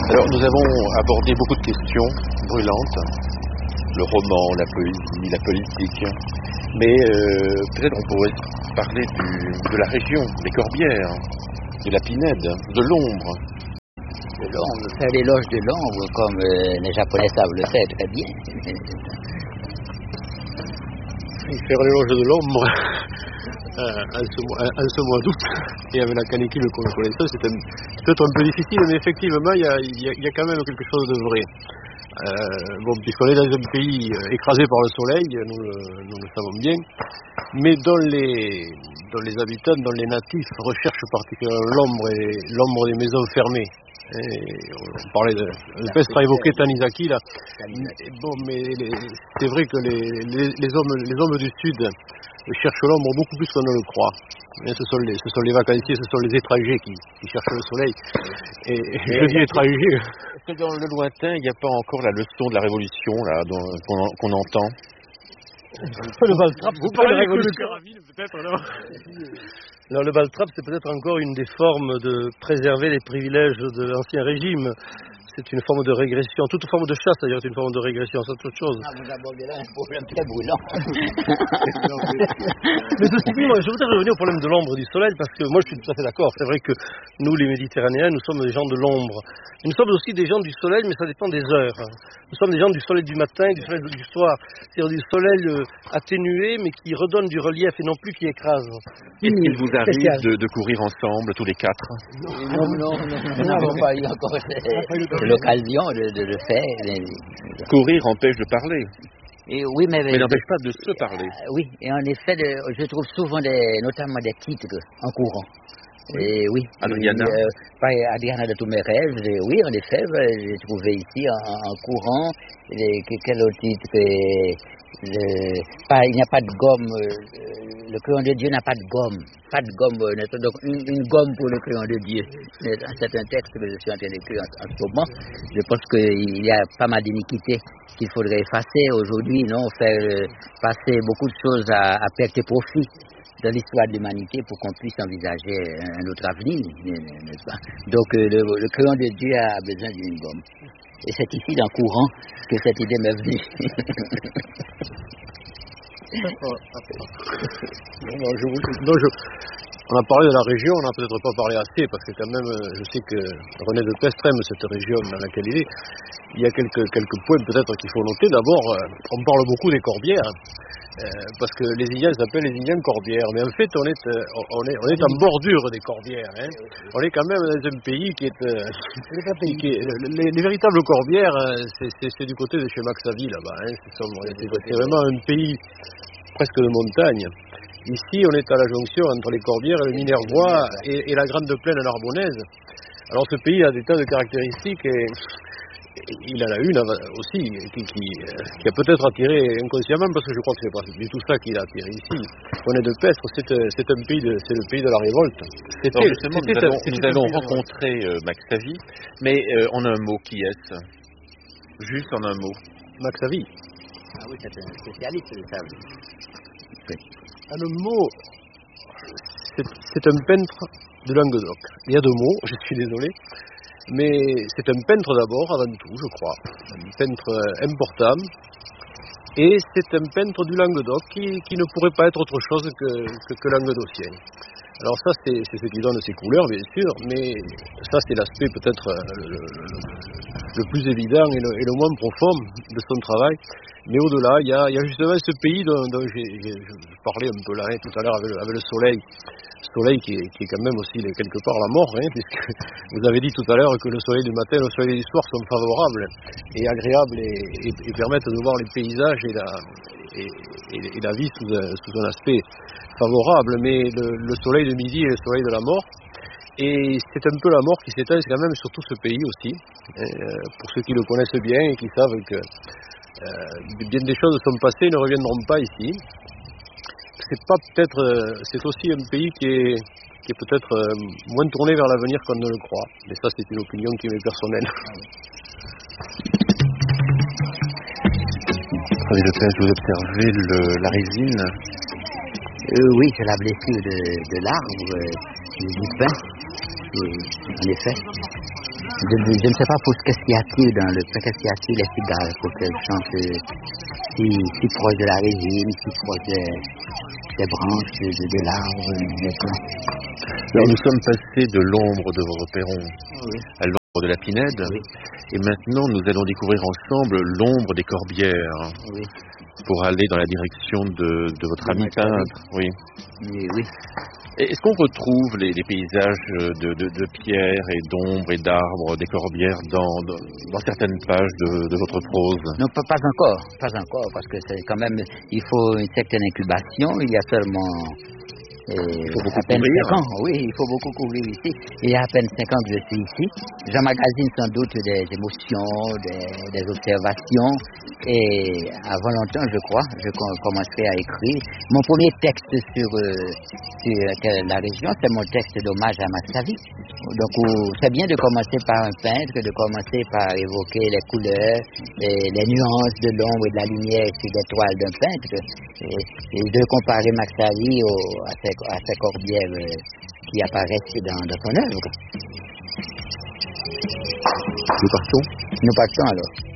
Alors nous avons abordé beaucoup de questions brûlantes, le roman, la poésie, la politique, mais peut-être on pourrait parler de la région, des Corbières, de la Pinède, de l'ombre. De l'ombre, faire l'éloge de l'ombre comme les Japonais savent le faire très bien. Faire l'éloge de l'ombre en ce mois d'août et avec la canicule qu'on connaît, c'est peut-être un peu difficile, mais effectivement il y a quand même quelque chose de vrai. Puisqu'on est dans un pays écrasé par le soleil, nous le savons bien, mais dont les habitants, dont les natifs recherchent particulièrement l'ombre des maisons fermées. On parlait de Pestre a évoqué Tanizaki là. Mais c'est vrai que les hommes du sud cherchent l'ombre beaucoup plus qu'on ne le croit. Ce sont les vacanciers, ce sont les étrangers qui cherchent le soleil. Et je dis étrangers. Est-ce que dans le lointain, il n'y a pas encore la leçon de la révolution là qu'on entend? Le Baltrap, vous parlez de révolution peut-être alors. Non, le Baltrap, c'est peut-être encore une des formes de préserver les privilèges de l'ancien régime. C'est une forme de régression. Toute forme de chasse, d'ailleurs, est une forme de régression. C'est autre chose. Ah, vous abordez là un problème très brûlant. Mais ceci dit, moi, je voudrais revenir au problème de l'ombre et du soleil, parce que moi, je suis tout à fait d'accord. C'est vrai que nous, les Méditerranéens, nous sommes des gens de l'ombre. Nous sommes aussi des gens du soleil, mais ça dépend des heures. Nous sommes des gens du soleil du matin et du soleil du soir. C'est-à-dire du soleil atténué, mais qui redonne du relief et non plus qui écrase. Est-ce qu'il vous arrive de courir ensemble, tous les quatre? Non, nous n'avons pas eu encore l'occasion de le faire. Courir empêche de parler. Et oui, mais n'empêche pas de se parler. Oui, et en effet, je trouve souvent notamment des titres en courant. Et oui. Adriana. Adriana de tous mes rêves. Oui, en effet, j'ai trouvé ici en courant. Quel autre titre? Il n'y a pas de gomme. Le crayon de Dieu n'a pas de gomme. Pas de gomme. Donc une gomme pour le crayon de Dieu. C'est un texte que je suis en train d'écrire en ce moment. Je pense qu'il y a pas mal d'iniquités qu'il faudrait effacer aujourd'hui, non? Faire passer beaucoup de choses à perte et profit dans l'histoire de l'humanité pour qu'on puisse envisager un autre avenir, n'est-ce pas? Donc le crayon de Dieu a besoin d'une gomme. Et c'est ici, dans courant, que cette idée m'est venue. On a parlé de la région, on n'a peut-être pas parlé assez, parce que quand même, je sais que René de Pestre aime cette région dans laquelle il est. Il y a quelques points peut-être qu'il faut noter. D'abord, on parle beaucoup des Corbières, parce que les Indiens s'appellent les Indiens Corbières, mais en fait on est en bordure des Corbières. Hein. On est quand même dans un pays qui est... les véritables Corbières, c'est du côté de chez Maxavie là-bas. Hein. C'est vraiment un pays presque de montagne. Ici, on est à la jonction entre les Corbières, le Minervois et la grande plaine narbonnaise. Alors ce pays a des tas de caractéristiques et il en a une aussi qui a peut-être attiré inconsciemment, parce que je crois que c'est pas du tout ça qui l'a attiré ici. On est de Pestre, c'est le pays de la révolte. Alors justement, nous allons rencontrer Maxavie, mais en un mot, qui est-ce? Juste en un mot. Maxavie. Ah oui, c'est un spécialiste de ça. Oui. En un mot, c'est un peintre de Languedoc. Il y a deux mots, je suis désolé. Mais c'est un peintre d'abord, avant tout, je crois. Un peintre important. Et c'est un peintre du Languedoc qui ne pourrait pas être autre chose que languedocien. Alors ça, c'est ce qui donne ses couleurs, bien sûr, mais ça, c'est l'aspect peut-être le plus évident et le moins profond de son travail. Mais au-delà, il y a justement ce pays dont je parlais un peu là, hein, tout à l'heure avec le soleil. Soleil qui est quand même aussi quelque part la mort, hein, puisque vous avez dit tout à l'heure que le soleil du matin et le soleil du soir sont favorables et agréables et permettent de voir les paysages et la vie sous un aspect favorable, mais le soleil de midi est le soleil de la mort, et c'est un peu la mort qui s'éteint quand même sur tout ce pays aussi, pour ceux qui le connaissent bien et qui savent que bien des choses sont passées et ne reviendront pas ici. C'est aussi un pays qui est peut-être moins tourné vers l'avenir qu'on ne le croit. Mais ça, c'est une opinion qui m'est personnelle. René de Pestre, vous observez la résine? Oui, c'est la blessure de l'arbre, du pain, en effet. Je ne sais pas qu'est-ce qu'il y a-t-il dans le qu'est-ce qu'il y a-t-il les cigares pour qu'elles chantent si proche de la résine, si proche des branches, de l'arbre, des plants. Alors nous sommes passés de l'ombre de vos repérons à l'ombre de la pinède, et maintenant nous allons découvrir ensemble l'ombre des corbières, pour aller dans la direction de votre ami peintre. Oui. Est-ce qu'on retrouve les paysages de pierre et d'ombre et d'arbres des corbières dans certaines pages de votre prose? Non, pas encore, parce que c'est quand même, il faut une certaine incubation. Il y a seulement il faut beaucoup à peine courir. 5 ans. Oui, il faut beaucoup courir ici. Il y a à peine 5 ans que je suis ici. J'emmagasine sans doute des émotions, des observations. Et avant longtemps, je crois, je commencerai à écrire. Mon premier texte sur la région, c'est mon texte d'hommage à Maxavi. Donc, c'est bien de commencer par un peintre, de commencer par évoquer les couleurs, les nuances de l'ombre et de la lumière sur les toiles d'un peintre, et de comparer Maxavi à ces corbières qui apparaissent dans son œuvre. Nous partons Alors.